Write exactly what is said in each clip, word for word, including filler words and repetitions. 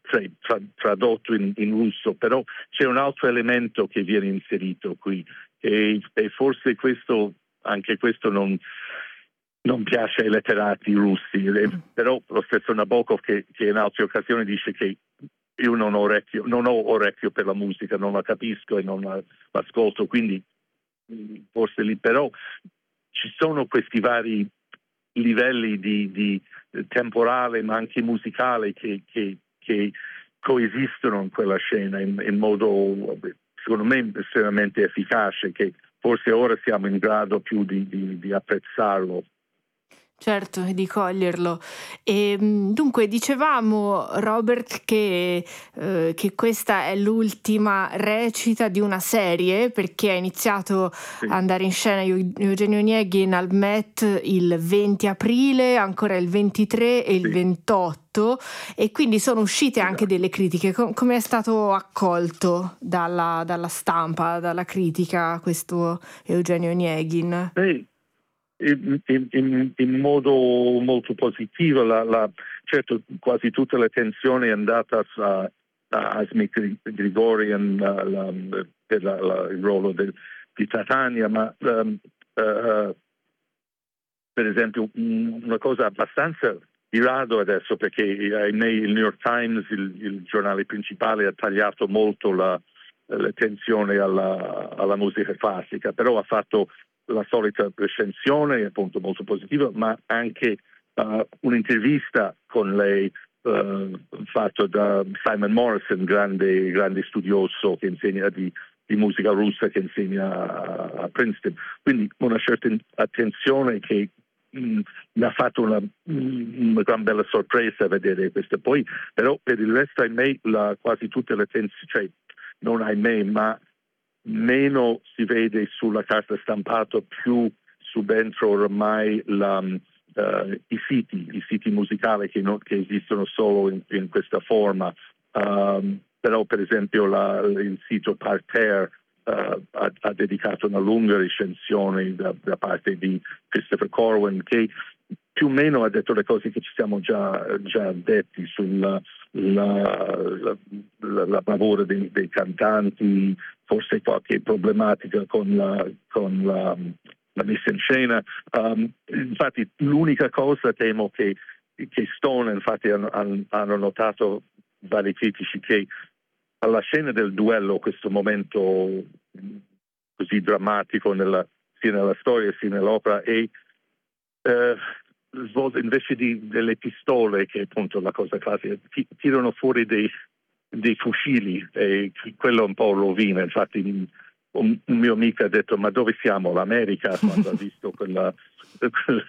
cioè, tra, tradotto in, in russo, però c'è un altro elemento che viene inserito qui e, e forse questo, anche questo non, non piace ai letterati russi, e, però lo stesso Nabokov che, che in altre occasioni dice che io non ho orecchio, non ho orecchio per la musica, non la capisco e non la, l'ascolto, quindi forse lì però ci sono questi vari livelli di, di temporale ma anche musicale che, che, che coesistono in quella scena in, in modo secondo me estremamente efficace, che forse ora siamo in grado più di, di, di apprezzarlo. Certo, di coglierlo. E, dunque, dicevamo, Robert, che, eh, che questa è l'ultima recita di una serie, perché ha iniziato sì. ad andare in scena Eugenio Onegin al Met il venti aprile, ancora il ventitré e il sì. ventotto, e quindi sono uscite esatto. anche delle critiche. Com- come è stato accolto dalla, dalla stampa, dalla critica, questo Eugenio Onegin? Sì. In, in, in modo molto positivo, la, la, certo quasi tutta l'attenzione è andata a, a Asmik Grigorian la, la, per la, la, il ruolo del, di Titania, ma um, uh, per esempio una cosa abbastanza di rado adesso, perché ahimè il New York Times, il, il giornale principale, ha tagliato molto la, l'attenzione alla, alla musica classica, però ha fatto la solita recensione, appunto molto positiva, ma anche uh, un'intervista con lei uh, fatto da Simon Morrison, grande, grande studioso che insegna di, di musica russa, che insegna a, a Princeton. Quindi una certa attenzione che mh, mi ha fatto una, mh, una gran bella sorpresa vedere questo. Poi, però per il resto, ahimè, la, quasi tutte le attenzioni, cioè non ahimè, ma meno si vede sulla carta stampata, più subentra ormai la, uh, i siti, i siti musicali che, non, che esistono solo in, in questa forma. Um, però per esempio la, il sito Parterre uh, ha, ha dedicato una lunga recensione da, da parte di Christopher Corwin, che più o meno ha detto le cose che ci siamo già, già detti sulla la, la, la, la bravura dei, dei cantanti, forse qualche problematica con la, con la, la messa in scena. Um, infatti l'unica cosa temo che, che Stone, infatti hanno, hanno notato vari critici, che alla scena del duello, questo momento così drammatico nella, sia nella storia sia nell'opera, e uh, invece di, delle pistole, che è appunto la cosa classica, tirano fuori dei, dei fucili, e quello un po' rovina. Infatti un, un mio amico ha detto: ma dove siamo, l'America? Quando ha visto quella, quella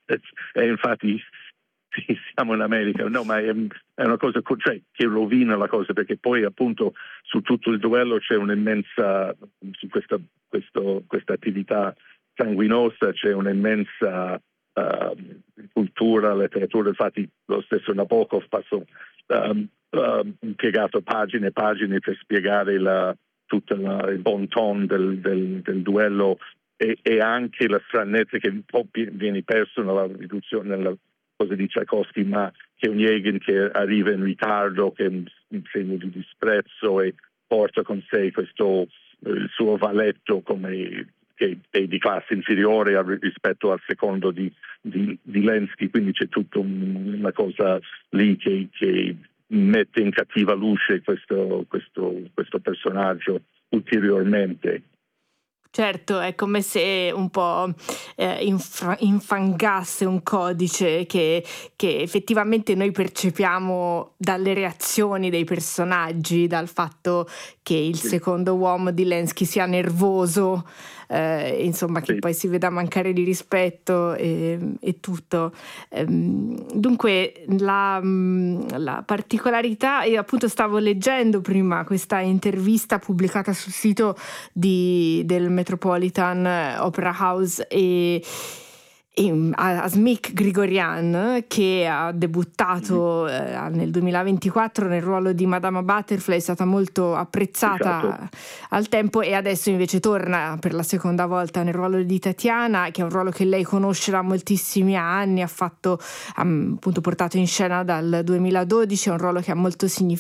e infatti sì, siamo in America. No, ma è, è una cosa, cioè, che rovina la cosa, perché poi appunto su tutto il duello c'è un'immensa, su questa, questo, questa attività sanguinosa c'è un'immensa Uh, cultura, letteratura. Infatti lo stesso Nabokov passò um, uh, impiegato pagine e pagine per spiegare la, tutto la, il bon ton del, del, del duello, e, e anche la stranezza che un po' viene perso nella riduzione, nella cosa di Tchaikovsky, ma che Onegin che arriva in ritardo, che è un, un segno di disprezzo, e porta con sé questo il suo valetto come che è di classe inferiore rispetto al secondo di, di, di Lenski, quindi c'è tutta un, una cosa lì che, che mette in cattiva luce questo, questo, questo personaggio ulteriormente. Certo, è come se un po' eh, inf- infangasse un codice che, che effettivamente noi percepiamo dalle reazioni dei personaggi, dal fatto che il sì. secondo uomo di Lenski sia nervoso, eh, insomma che sì. poi si veda mancare di rispetto e, e tutto. Ehm, dunque la, la particolarità, io appunto stavo leggendo prima questa intervista pubblicata sul sito di, del Metropolitan Opera House, e Asmik Grigorian, che ha debuttato eh, nel duemilaventiquattro nel ruolo di Madama Butterfly, è stata molto apprezzata esatto. al tempo, e adesso invece torna per la seconda volta nel ruolo di Tatiana, che è un ruolo che lei conosce da moltissimi anni, ha fatto ha appunto portato in scena dal duemiladodici, è un ruolo che ha molto significato